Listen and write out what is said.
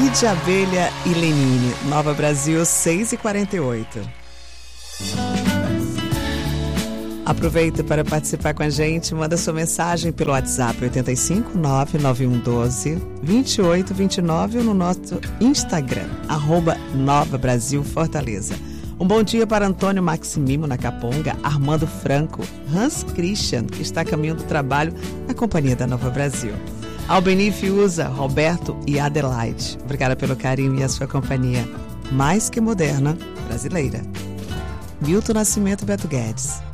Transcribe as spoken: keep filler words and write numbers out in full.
Cid Abelha e Lenine, Nova Brasil, seis e quarenta e oito. Aproveita para participar com a gente, manda sua mensagem pelo WhatsApp oito cinco, nove nove um um dois, dois oito dois nove ou no nosso Instagram, arroba Nova Brasil Fortaleza. Um bom dia para Antônio Maximimo na Caponga, Armando Franco, Hans Christian, que está a caminho do trabalho na companhia da Nova Brasil. Albeni Fiuza, Roberto e Adelaide. Obrigada pelo carinho e a sua companhia. Mais que moderna, brasileira. Milton Nascimento Beto Guedes.